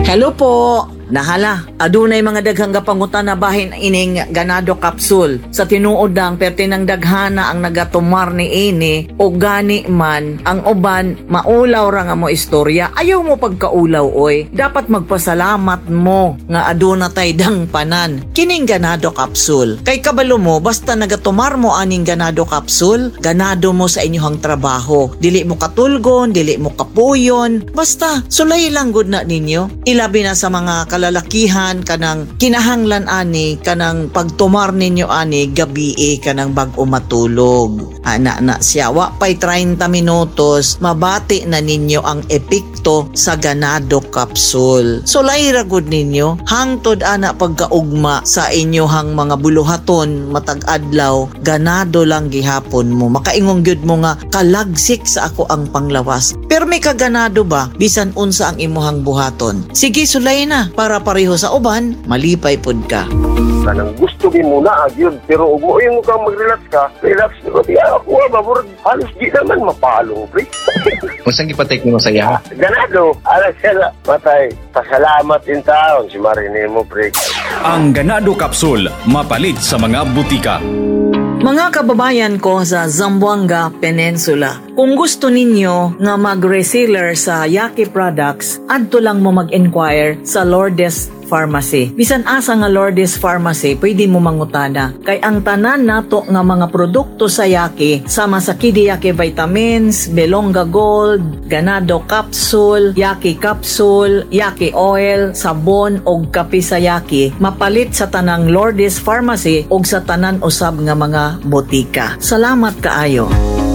Hello po. Nahala, adunay mga daghang gapangutan na bahin ining ganado kapsul. Sa tinuod lang, pertinang daghana ang nagatumar ni ini o gani man, ang uban, maulaw ra nga mo istorya. Ayaw mo pagkaulaw, oy. Dapat magpasalamat mo nga aduna tay dang panan. Kining ganado kapsul. Kay kabalo mo, basta nagatumar mo aning ganado kapsul, ganado mo sa inyong trabaho. Dili mo katulgon, dili mo kapuyon. Basta, sulay lang good na ninyo. Ilabi na sa mga kalalakihan kanang kinahanglan ani kanang pagtumar ninyo ani gabi kanang bag-o matulog. Ana na siya wa pay 30 minutos mabati na ninyo ang epekto sa ganado capsule. So laira gud ninyo hangtod ana pagkaugma sa inyohang mga buluhaton matag adlaw ganado lang gihapon mo. Makaingong gyud mo nga kalagsik sa ako ang panglawas. Pero may kaganado ba bisan unsa ang imuhang buhaton? Sige sulay na para pareho sa uban, malipay pod ka. Kanang gusto din muna yun, pero ug mo yung kang mag-relax ka, relax mo di ako mabur halos di naman mapalo, pre. Unsang gipatek mo sa iya? Ganado, ala sila matay. Pasalamat in taon si Marine mo, pre. Ang Ganado Capsule, mapalit sa mga butika. Mga kababayan ko sa Zamboanga Peninsula, kung gusto ninyo nga mag-reseller sa Yaki products, adto lang mo mag-inquire sa Lourdes Pharmacy. Bisan asa nga Lourdes Pharmacy, pwede mo mangutana. Kay ang tanan nato nga mga produkto sa Yaki, sama sa Kidi Yaki Vitamins, Belonga Gold, Ganado Capsule, Yaki Capsule, Yaki Oil, sabon og kape sa Yaki, mapalit sa tanang Lourdes Pharmacy og sa tanan usab nga mga botika. Salamat kaayo.